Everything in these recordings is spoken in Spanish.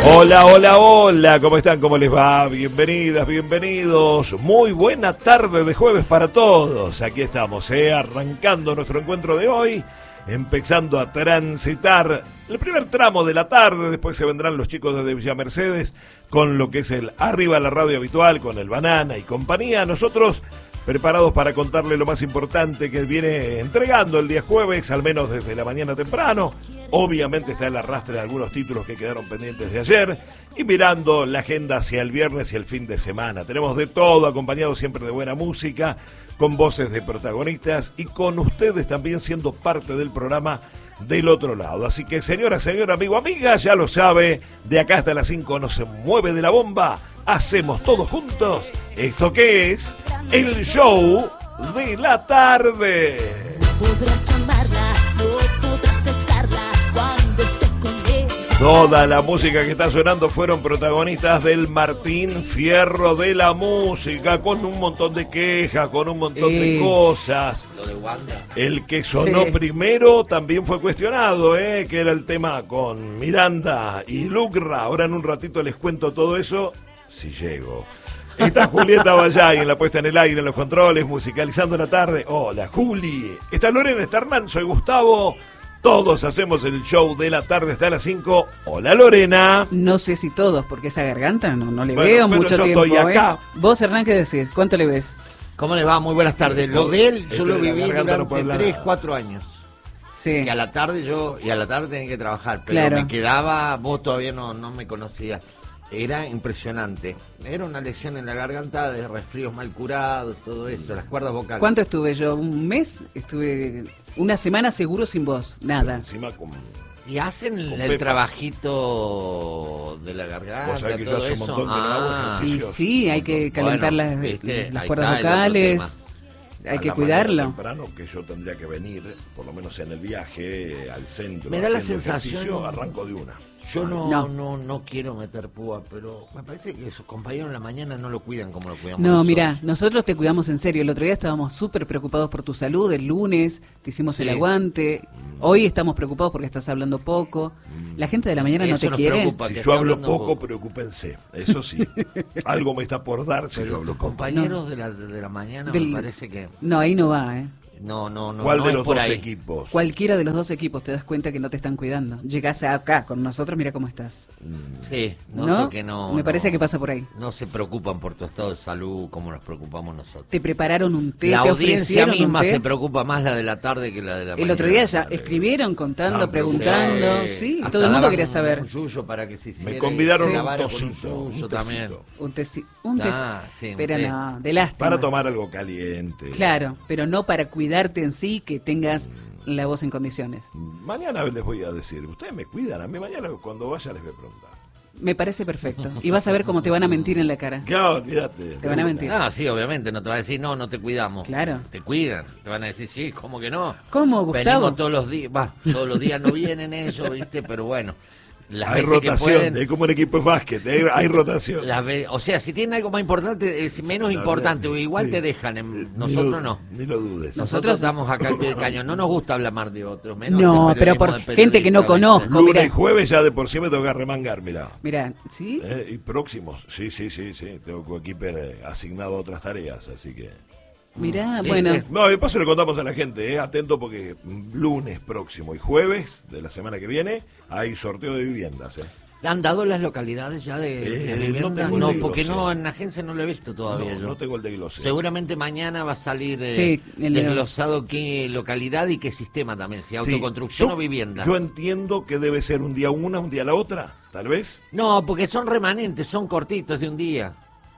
Hola, hola, hola, ¿cómo están? ¿Cómo les va? Bienvenidas, bienvenidos. Muy buena tarde de jueves para todos. Aquí estamos, arrancando nuestro encuentro de hoy, empezando a transitar el primer tramo de la tarde. Después se vendrán los chicos de Villa Mercedes con lo que es el Arriba la Radio Habitual, con el Banana y compañía. Nosotros preparados para contarle lo más importante que viene entregando el día jueves, al menos desde la mañana temprano. Obviamente está el arrastre de algunos títulos que quedaron pendientes de ayer y mirando la agenda hacia el viernes y el fin de semana. Tenemos de todo, acompañado siempre de buena música, con voces de protagonistas y con ustedes también siendo parte del programa del otro lado. Así que señora, amigo, amiga, ya lo sabe, de acá hasta las 5 no se mueve de la bomba. Hacemos todos juntos esto que es el show de la tarde. Podrás amarla, no podrás besarla cuando estés con ella. Toda la música que está sonando fueron protagonistas del Martín Fierro de la música, con un montón de quejas, con un montón de cosas. Lo de Wanda. El que sonó primero también fue cuestionado, que era el tema con Miranda y Lucra. Ahora en un ratito les cuento todo eso, si llego. Está Julieta Vallay en la puesta en el aire, en los controles, musicalizando la tarde. Hola, Juli. Está Lorena, está Hernán, soy Gustavo. Todos hacemos el show de la tarde hasta las 5. Hola, Lorena. No sé si todos, porque esa garganta no le Bueno, veo pero mucho yo tiempo. estoy acá. Vos, Hernán, ¿qué decís? ¿Cuánto le ves? ¿Cómo le va? Muy buenas tardes. Lo de él, yo lo de la viví garganta no puede durante hablar 3, 4 años. Sí. Y a la tarde tenía que trabajar, pero Claro. me quedaba, vos todavía no me conocías. Era impresionante. Era una lesión en la garganta de resfríos mal curados, todo eso, las cuerdas vocales. ¿Cuánto estuve yo? ¿Un mes? Estuve una semana seguro sin voz, nada. Encima con... Y hacen Con el pepas. trabajito de la garganta, Vos sabés que yo todo hace un eso. montón que no hago Y ejercicio. sí, hay que calentar Bueno, viste, las ahí cuerdas está el otro vocales, hay A que la cuidarlo. mañana temprano, que yo tendría que venir, por lo menos en el viaje al centro. Me da la haciendo sensación- ejercicio, arranco de una. Yo No. no quiero meter púa, pero me parece que sus compañeros en la mañana no lo cuidan como lo cuidamos No, nosotros. mira, nosotros te cuidamos en serio. El otro día estábamos súper preocupados por tu salud. El lunes te hicimos el Sí. aguante. Hoy estamos preocupados porque estás hablando poco. La gente de la mañana no Eso te nos quiere. preocupa. Si que yo esté hablo hablando poco, poco. preocúpense. Eso sí. Algo me está por dar si yo Pero hablo tus poco. compañeros de la mañana Del- me parece que No, ahí no va, ¿eh? no ¿Cuál no de es los por dos ahí. equipos? Cualquiera de los dos equipos te das cuenta que no te están cuidando. Llegás acá con nosotros, mira cómo estás. Sí, noto ¿No? que no. Me parece no- que pasa por ahí. No se preocupan por tu estado de salud como nos preocupamos nosotros. Te prepararon un té, La te audiencia ofrecieron un misma té. se preocupa más la de la tarde que la de la mañana. El otro día ya escribieron, contando, No, pero preguntando. Sí, Sí, hasta todo el mundo daban quería saber. Un yuyo para que se hiciera. Me convidaron y se un lavara con tocito, un yuyo tecito. también. Un té. Ah, sí, un pero té. no, de lástima. Para tomar algo caliente. Claro, pero no para cuidarte en sí, que tengas la voz en condiciones. Mañana les voy a decir, ustedes me cuidan, a mí mañana cuando vaya les voy a preguntar. Me parece perfecto. Y vas a ver cómo te van a mentir en la cara. Claro, olvídate. Te van a mentir. Ah, sí, obviamente, no te va a decir, no te cuidamos. Claro. Te cuidan. Te van a decir, sí, ¿cómo que no? ¿Cómo, Gustavo? Venimos todos los días, todos los días no vienen ellos, ¿viste? Pero bueno, las Hay veces que rotación, pueden... es como un equipo de básquet, hay rotación. O sea, si tienen algo más importante, es menos La importante, verdad, o igual sí. te dejan, nosotros no. Ni lo dudes. Nosotros estamos acá al pie del cañón, no nos gusta hablar más de otros, menos No, el pero periodismo por de gente que no periodista, conozco. ¿viste? Lunes mirá. y jueves ya de por sí me tengo que arremangar, mirá. Mira, ¿sí? Y próximos, sí. Tengo coequiper asignado a otras tareas, así que... Mirá, Sí, bueno. sí. No, de paso le contamos a la gente, atento porque lunes próximo y jueves de la semana que viene hay sorteo de viviendas, ¿Han dado las localidades ya de no vivienda? tengo el No, desglose. porque no, en la agencia no lo he visto todavía No, yo. no tengo el desglose. Seguramente mañana va a salir Sí, desglosado qué localidad y qué sistema también, si Sí, autoconstrucción yo- o viviendas. Yo entiendo que debe ser un día una, un día la otra, tal vez. No, porque son remanentes, son cortitos de un día.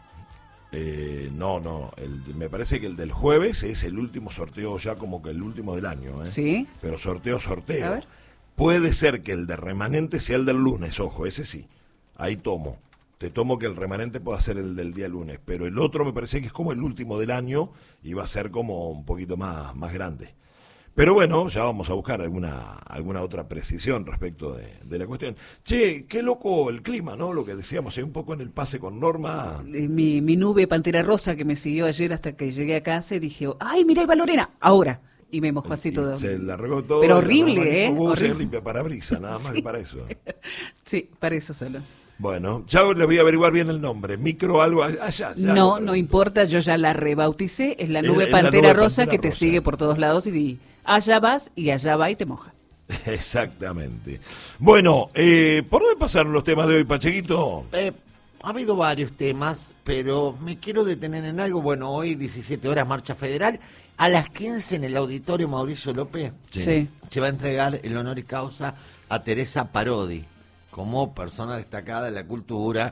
No, me parece que el del jueves es el último sorteo ya como que el último del año, ¿eh? ¿Sí? Pero sorteo. A ver. Puede ser que el de remanente sea el del lunes, ojo, ese sí. Ahí te tomo que el remanente pueda ser el del día lunes, pero el otro me parece que es como el último del año y va a ser como un poquito más grande. Pero bueno, ya vamos a buscar alguna otra precisión respecto de la cuestión. Che, qué loco el clima, ¿no? Lo que decíamos, un poco en el pase con Norma. Mi nube pantera rosa que me siguió ayer hasta que llegué a casa y dije, ¡ay, mira, ahí va Lorena! Ahora. Y me mojó así Y todo. se largó todo. Pero y horrible, la ¿eh? se Horrible. limpia parabrisa, nada más que para eso. Sí, para eso solo. Bueno, ya les voy a averiguar bien el nombre. Micro algo allá. Ya No, lo- no importa, yo ya la rebauticé, es la Es- nube es la pantera nube rosa pantera que te rosa. sigue por todos lados y allá vas y allá va y te moja. Exactamente. Bueno, ¿por dónde pasaron los temas de hoy, Pachequito? Ha habido varios temas, pero me quiero detener en algo. Bueno, hoy 17 horas marcha federal. A las 15 en el auditorio Mauricio López Sí. se va a entregar el honor y causa a Teresa Parodi como persona destacada de la cultura.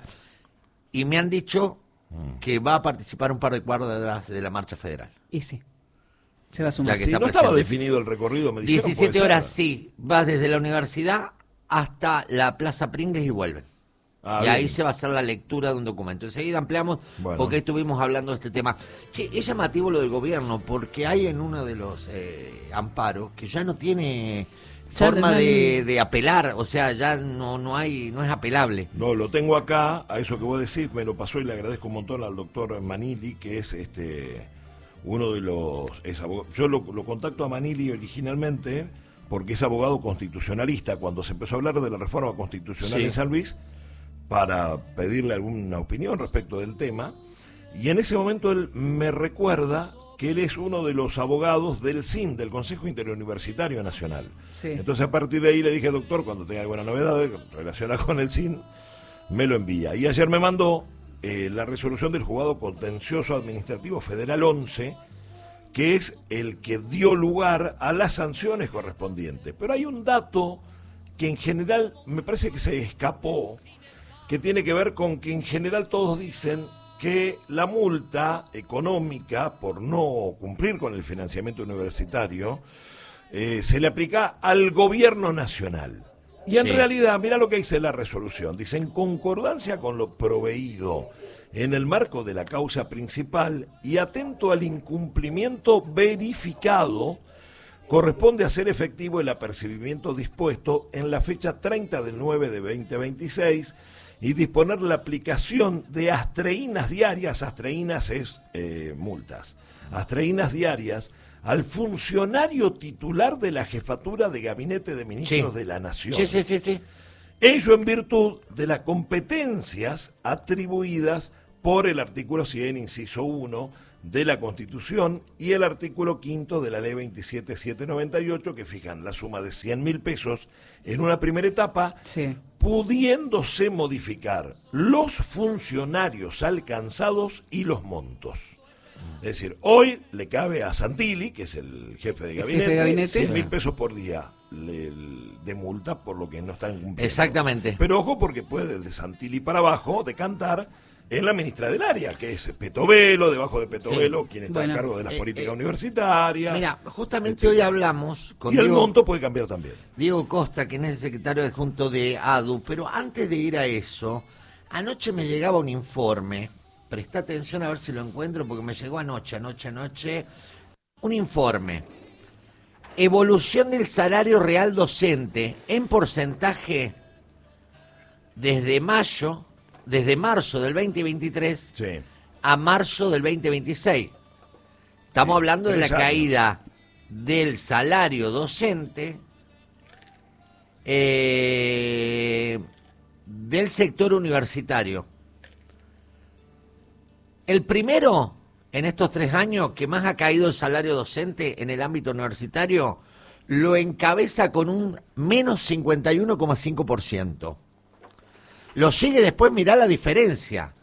Y me han dicho que va a participar un par de cuadras de la marcha federal. Y sí, se va a sumar. Ya que Sí, está no estaba presente. definido el recorrido, me dijeron. 17 puede horas, ser. sí. Va desde la universidad hasta la Plaza Pringles y vuelven. Ah, y ahí bien. se va a hacer la lectura de un documento. Enseguida ampliamos, Bueno. porque estuvimos hablando de este tema. Che, es llamativo lo del gobierno, porque hay en uno de los amparos que ya no tiene Ya forma no hay- de apelar, o sea, ya no es apelable. No, lo tengo acá, a eso que vos decís, me lo pasó y le agradezco un montón al doctor Manili, que es uno de los... Yo lo contacto a Manili originalmente porque es abogado constitucionalista. Cuando se empezó a hablar de la reforma constitucional Sí. en San Luis, para pedirle alguna opinión respecto del tema, y en ese momento él me recuerda que él es uno de los abogados del CIN, del Consejo Interuniversitario Nacional. Sí. Entonces a partir de ahí le dije, doctor, cuando tenga alguna novedad relacionada con el CIN, me lo envía. Y ayer me mandó la resolución del Juzgado Contencioso Administrativo Federal 11, que es el que dio lugar a las sanciones correspondientes. Pero hay un dato que en general me parece que se escapó, que tiene que ver con que en general todos dicen que la multa económica por no cumplir con el financiamiento universitario se le aplica al gobierno nacional. Y en Sí. realidad, mira lo que dice la resolución. Dice, en concordancia con lo proveído en el marco de la causa principal y atento al incumplimiento verificado, corresponde hacer efectivo el apercibimiento dispuesto en la fecha 30 del 9 de 2026 y disponer la aplicación de astreínas diarias, astreínas es multas, astreínas diarias al funcionario titular de la jefatura de gabinete de ministros Sí. de la Nación. Sí. Ello en virtud de las competencias atribuidas por el artículo 100, inciso 1 de la Constitución y el artículo 5 de la Ley 27.798, que fijan la suma de 100.000 pesos en una primera etapa, Sí. pudiéndose modificar los funcionarios alcanzados y los montos. Es decir, hoy le cabe a Santilli, que es el jefe de El jefe gabinete, de gabinete. 100.000 pesos por día de multa por lo que no están cumpliendo. Exactamente. Pero ojo, porque puede de Santilli para abajo decantar en la ministra del área, que es Petovelo, debajo de Petovelo, quien está Bueno, a cargo de las políticas universitarias. Mira, justamente hoy hablamos con y el Diego- monto puede cambiar también. Diego Costa, quien es el secretario adjunto de ADU, pero antes de ir a eso, anoche me llegaba un informe, presta atención a ver si lo encuentro, porque me llegó anoche, un informe. Evolución del salario real docente en porcentaje desde marzo del 2023 Sí. a marzo del 2026. Estamos Sí, hablando de la 3 años. caída del salario docente del sector universitario. El primero en estos 3 años que más ha caído el salario docente en el ámbito universitario lo encabeza con un menos 51,5%. Lo sigue después, mirá la diferencia.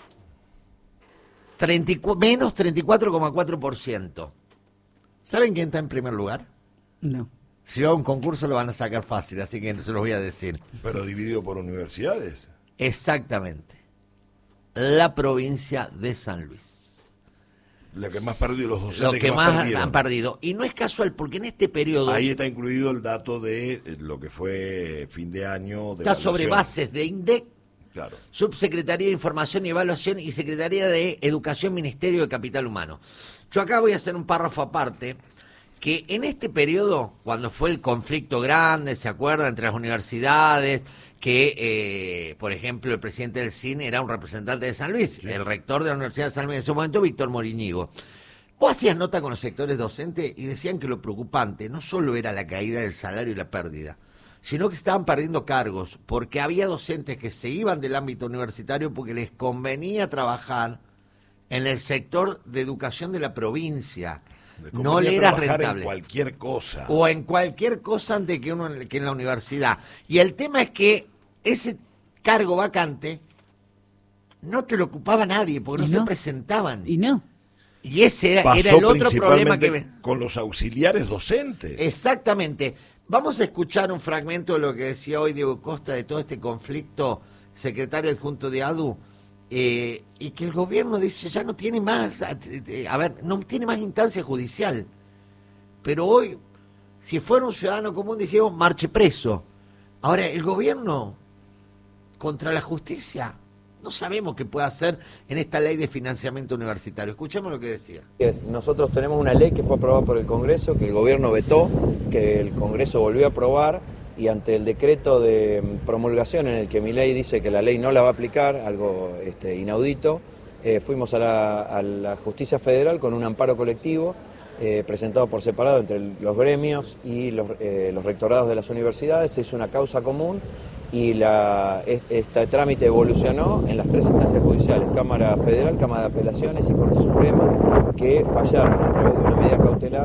Menos 34,4%. ¿Saben quién está en primer lugar? No. Si va a un concurso lo van a sacar fácil, así que se los voy a decir. Pero dividido por universidades. Exactamente. La provincia de San Luis. La que más perdió, los docentes Lo que más perdieron. han perdido. Y no es casual, porque en este periodo Ahí está incluido el dato de lo que fue fin de año. De está sobre evaluación. bases de INDEC, Claro. Subsecretaría de Información y Evaluación y Secretaría de Educación, Ministerio de Capital Humano. Yo acá voy a hacer un párrafo aparte, que en este periodo, cuando fue el conflicto grande, ¿se acuerda?, entre las universidades, que, por ejemplo, el presidente del CIN era un representante de San Luis, el rector de la Universidad de San Luis en ese momento, Víctor Moriñigo. Vos hacías nota con los sectores docentes y decían que lo preocupante no solo era la caída del salario y la pérdida, sino que estaban perdiendo cargos, porque había docentes que se iban del ámbito universitario porque les convenía trabajar en el sector de educación de la provincia. No le era rentable. En cualquier cosa. O en cualquier cosa antes que en la universidad. Y el tema es que ese cargo vacante no te lo ocupaba nadie, porque no se presentaban. Y no. Y ese era Pasó el otro problema con los auxiliares docentes. Exactamente. Vamos a escuchar un fragmento de lo que decía hoy Diego Costa de todo este conflicto, secretario adjunto de ADU, y que el gobierno dice ya no tiene más, no tiene más instancia judicial. Pero hoy, si fuera un ciudadano común, decíamos marche preso. Ahora, el gobierno contra la justicia no sabemos qué puede hacer en esta ley de financiamiento universitario. Escuchemos lo que decía. Nosotros tenemos una ley que fue aprobada por el Congreso, que el gobierno vetó, que el Congreso volvió a aprobar, y ante el decreto de promulgación en el que Milei dice que la ley no la va a aplicar, algo inaudito, fuimos a la Justicia Federal con un amparo colectivo presentado por separado entre los gremios y los rectorados de las universidades. Se hizo una causa común y este trámite evolucionó en las 3 instancias judiciales, Cámara Federal, Cámara de Apelaciones y Corte Suprema, que fallaron a través de una medida cautelar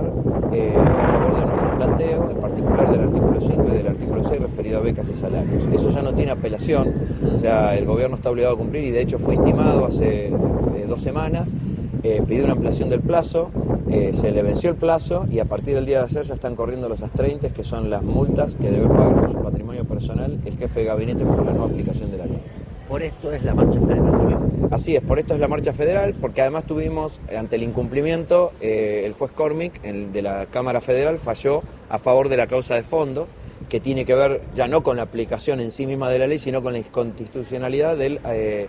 a favor de nuestro planteo, en particular del artículo 5 y del artículo 6 referido a becas y salarios. Eso ya no tiene apelación, o sea, el gobierno está obligado a cumplir y de hecho fue intimado hace 2 semanas, pidió una ampliación del plazo, se le venció el plazo y a partir del día de ayer ya están corriendo los astreintes, que son las multas que debe pagar por su patrimonio personal el jefe de gabinete por la no aplicación de la ley. Por esto es la marcha federal también. Así es, por esto es la marcha federal, porque además tuvimos, ante el incumplimiento, el juez Cormick, de la Cámara Federal, falló a favor de la causa de fondo, que tiene que ver ya no con la aplicación en sí misma de la ley, sino con la inconstitucionalidad del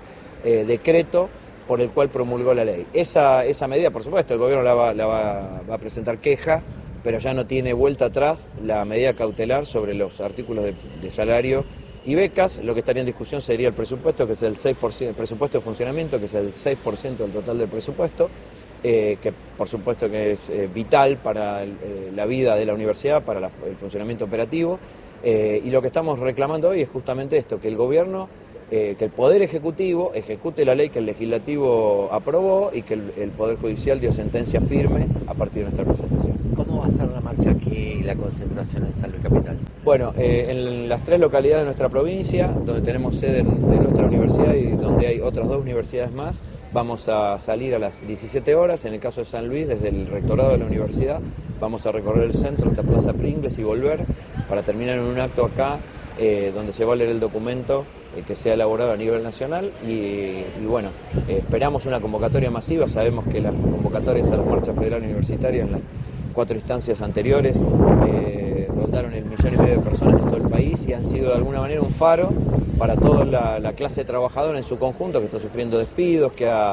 decreto por el cual promulgó la ley. Esa medida, por supuesto, el gobierno va a presentar queja, pero ya no tiene vuelta atrás la medida cautelar sobre los artículos de salario y becas. Lo que estaría en discusión sería el presupuesto, que es el 6%, el presupuesto de funcionamiento, que es el 6% del total del presupuesto, que por supuesto que es vital para la vida de la universidad, para el funcionamiento operativo. Y lo que estamos reclamando hoy es justamente esto, que el gobierno, que el Poder Ejecutivo ejecute la ley que el Legislativo aprobó y que el Poder Judicial dio sentencia firme a partir de nuestra presentación. ¿Cómo va a ser la marcha aquí y la concentración en San Luis Capital? Bueno, en las 3 localidades de nuestra provincia, donde tenemos sede de nuestra universidad y donde hay otras 2 universidades más, vamos a salir a las 17 horas. En el caso de San Luis, desde el rectorado de la universidad, vamos a recorrer el centro hasta Plaza Pringles y volver para terminar en un acto acá donde se va a leer el documento que se ha elaborado a nivel nacional y bueno, esperamos una convocatoria masiva. Sabemos que las convocatorias a las marchas federales universitarias en las 4 instancias anteriores rondaron el 1,5 millones de personas en todo el país y han sido de alguna manera un faro para toda la clase trabajadora en su conjunto, que está sufriendo despidos, que ha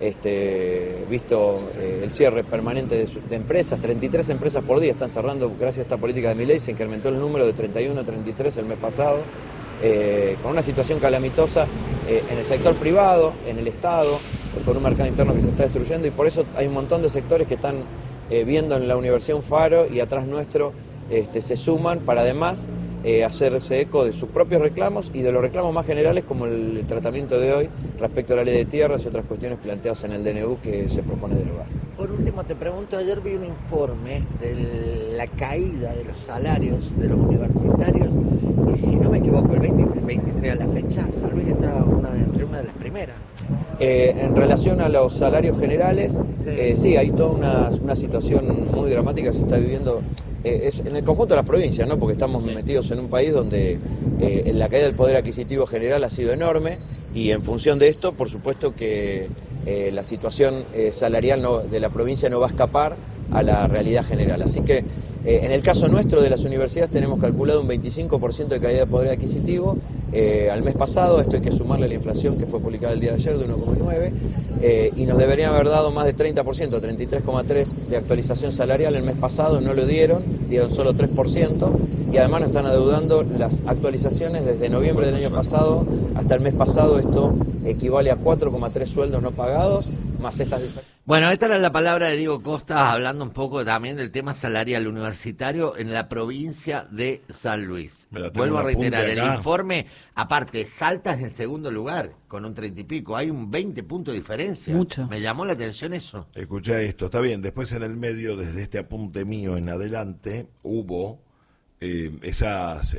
visto el cierre permanente de empresas. 33 empresas por día están cerrando gracias a esta política de Milei. Se incrementó el número de 31 a 33 el mes pasado, con una situación calamitosa en el sector privado, en el Estado, con un mercado interno que se está destruyendo, y por eso hay un montón de sectores que están viendo en la universidad un faro y atrás nuestro se suman para además hacerse eco de sus propios reclamos y de los reclamos más generales, como el tratamiento de hoy respecto a la ley de tierras y otras cuestiones planteadas en el DNU que se propone derogar. Por último, te pregunto, ayer vi un informe de la caída de los salarios de los universitarios y si no me equivoco, el 2023 a la fecha, San Luis está entre una de las primeras. En relación a los salarios generales, sí, hay toda una situación muy dramática que se está viviendo. Es en el conjunto de las provincias, ¿no? Porque estamos metidos en un país donde la caída del poder adquisitivo general ha sido enorme y en función de esto, por supuesto que la situación salarial de la provincia no va a escapar a la realidad general. Así que en el caso nuestro de las universidades tenemos calculado un 25% de caída de poder adquisitivo al mes pasado. Esto hay que sumarle a la inflación que fue publicada el día de ayer de 1,9 y nos deberían haber dado más de 30%, 33,3% de actualización salarial el mes pasado. No lo dieron solo 3% y además nos están adeudando las actualizaciones desde noviembre del año pasado hasta el mes pasado. Esto equivale a 4,3 sueldos no pagados más estas diferencias. Bueno, esta era la palabra de Diego Costa, hablando un poco también del tema salarial universitario en la provincia de San Luis. Vuelvo a reiterar, el informe, aparte, Salta es en segundo lugar, con un 30 y pico, hay un 20 puntos de diferencia. Mucho. Me llamó la atención eso. Escuchá esto, está bien, después en el medio, desde este apunte mío en adelante, hubo esas...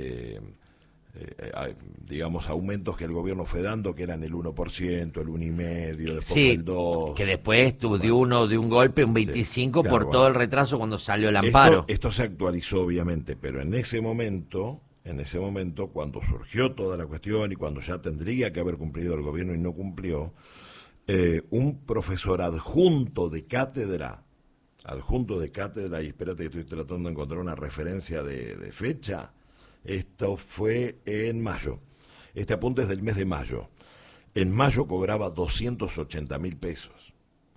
digamos, aumentos que el gobierno fue dando, que eran el 1%, el 1,5%, después Sí, el 2%. que después de un golpe, un 25% Sí, por claro, todo bueno. el retraso cuando salió el amparo. Esto se actualizó, obviamente, pero en ese momento, cuando surgió toda la cuestión y cuando ya tendría que haber cumplido el gobierno y no cumplió, un profesor adjunto de cátedra, y espérate que estoy tratando de encontrar una referencia de fecha. Esto fue en mayo. Este apunte es del mes de mayo. En mayo cobraba 280.000 pesos.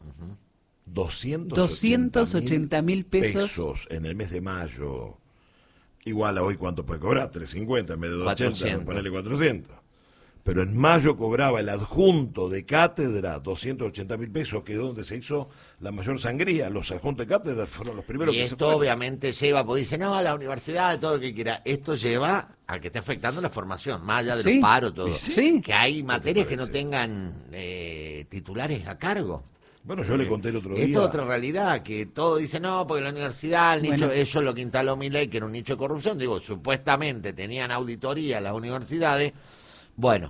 280.000 pesos en el mes de mayo. Igual a hoy, ¿cuánto puede cobrar? 350 en vez de 280, ponerle 400. Pero en mayo cobraba el adjunto de cátedra 280.000 pesos, que es donde se hizo la mayor sangría. Los adjuntos de cátedra fueron los primeros Y que se esto fueron. obviamente lleva, porque dice, no, la universidad, todo lo que quiera. Esto lleva a que esté afectando la formación, más allá de Sí. los paros, todo. Sí. Que hay materias que no parece? tengan titulares a cargo. Bueno, yo le conté el otro Esto es día. otra realidad, que todo dice, no, porque la universidad, el nicho, Bueno. eso es lo que instaló Milei, que era un nicho de corrupción. Digo, supuestamente tenían auditoría las universidades. Bueno,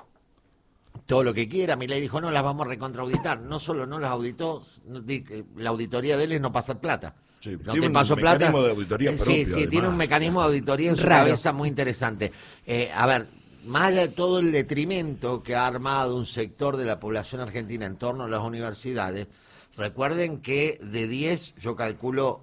todo lo que quiera. Milei dijo, no, las vamos a recontraauditar. No solo no las auditó, la auditoría de él es no pasar plata. Sí, No tiene te un paso plata. mecanismo de auditoría Sí, propio, sí, además. tiene un mecanismo de auditoría en su Raro. cabeza muy interesante. A ver, más allá de todo el detrimento que ha armado un sector de la población argentina en torno a las universidades, recuerden que de 10, yo calculo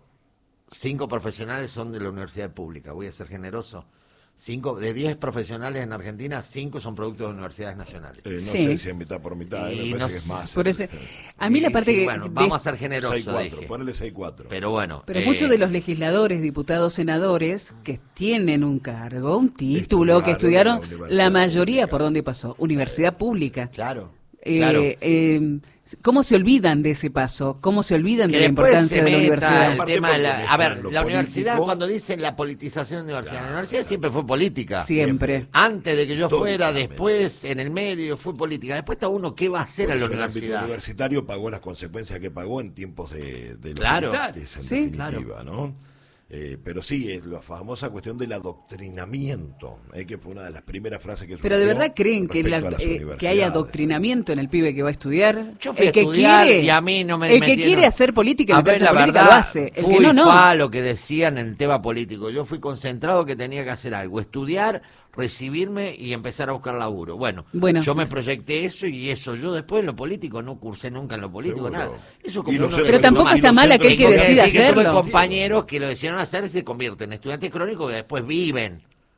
5 profesionales son de la universidad pública. Voy a ser generoso. 5 de 10 profesionales en Argentina, 5 son productos de universidades nacionales. No Sí. sé si es mitad por mitad, Y me parece no que es sé. más. Por ese, a mí la Y parte sí, que bueno, de- vamos a ser generosos, 6-4, dije. ponele 6-4. Pero bueno. pero muchos de los legisladores, diputados, senadores que tienen un cargo, un título, que estudiaron, en la universidad la mayoría pública. por dónde pasó, universidad pública. Claro. Eh, claro. ¿Cómo se olvidan de ese paso? ¿Cómo se olvidan Que de la después importancia se de la meta universidad? el tema de Aparte la, porque a ver, mezclan lo la universidad, político. cuando dicen la politización de la universidad, la universidad siempre fue política. Siempre. Antes de que yo fuera, Históricamente. después, en el medio, fue política. Después está uno, ¿qué va a hacer Por a la eso el ámbito universidad? universitario pagó las consecuencias que pagó en tiempos de los Claro. militares, en Sí, definitiva, ¿no? Pero sí, es la famosa cuestión del adoctrinamiento, que fue una de las primeras frases que Pero de surgió verdad creen que, respecto a las que hay universidades. adoctrinamiento en el pibe que va a estudiar. Yo fui el a que estudiar quiere, y a mí no me el que metieron. quiere hacer política y A ver, meterse en la política verdad, lo hace. El fui que no, no. fa lo que decían en el tema político. Yo fui concentrado que tenía que hacer algo, estudiar, recibirme y empezar a buscar laburo. Bueno, Bueno. yo me proyecté eso y eso. Yo después en lo político no cursé nunca en lo político, Seguro. nada. Eso Y como los uno centros Pero le- tampoco y está los mal centros aquel que de decide decir que tuve hacerlo. compañeros que lo decidieron hacer y se convierten en estudiantes crónicos que después viven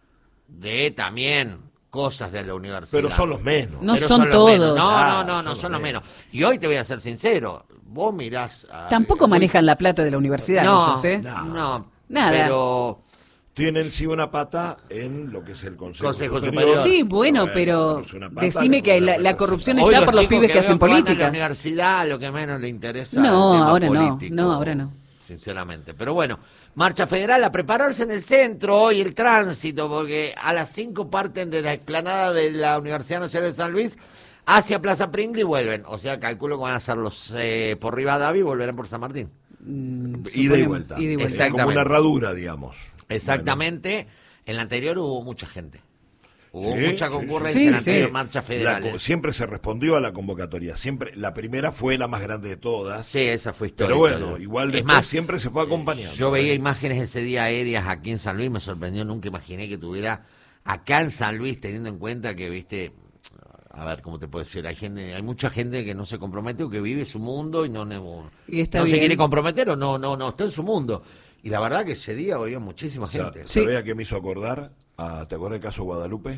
de también cosas de la universidad. Pero son los menos. No Pero son los todos. menos. No, Claro, no son los menos. Y hoy te voy a ser sincero, vos mirás... Tampoco manejan la plata de la universidad, No, esos, ¿eh? no, Nada. pero... Tienen sí una pata en lo que es el Consejo, Consejo Superior. Superior. Sí, bueno, pero es una pata decime que la corrupción Hoy está los por los chicos pibes que hacen veo van a la política. universidad, lo que menos le interesa No, el tema ahora no, político, no, ahora no. Sinceramente. Pero bueno, marcha federal, a prepararse en el centro hoy el tránsito, porque a las 5 parten de la explanada de la Universidad Nacional de San Luis hacia Plaza Pringle y vuelven. O sea, calculo que van a hacer los por Rivadavia y volverán por San Martín. Ida y Suponemos, vuelta. ida y vuelta. Es como Exactamente. una herradura, digamos. Exactamente. En la anterior hubo mucha gente. Hubo Sí, mucha sí, concurrencia sí. en la Sí, anterior sí. marcha La federal. siempre se respondió a la convocatoria. Siempre, la primera fue la más grande de todas. Sí, esa fue histórica. Pero bueno, igual Es después más, siempre se fue acompañando. yo veía imágenes ese día aéreas aquí en San Luis, me sorprendió, nunca imaginé que tuviera acá en San Luis, teniendo en cuenta que, viste, a ver, ¿cómo te puedo decir? Hay mucha gente que no se compromete o que vive su mundo y no Y está se bien. quiere comprometer o no está en su mundo. Y la verdad que ese día había muchísima gente. Sí. ¿Sabés a qué me hizo acordar? ¿Te acuerdas del caso También, Guadalupe?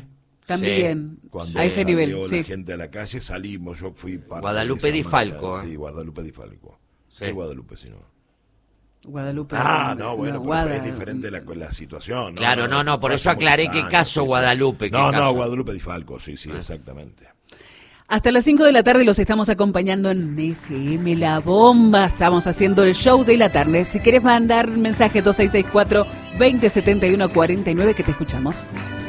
a ese salió nivel, la sí. gente a la calle, salimos, yo fui parte Guadalupe de esa Di Falco, marcha. ¿eh? Sí, Guadalupe Di Falco. Sí. ¿Qué Guadalupe si no? Guadalupe. No, bueno, Guada- pero es diferente la situación. Claro, no, por fue eso hace aclaré muchos qué años, caso sí, sí. Guadalupe, qué No, caso. Guadalupe Di Falco, sí, exactamente. Hasta las 5 de la tarde los estamos acompañando en FM La Bomba. Estamos haciendo el show de la tarde. Si quieres mandar mensaje 2664-2071-49 que te escuchamos.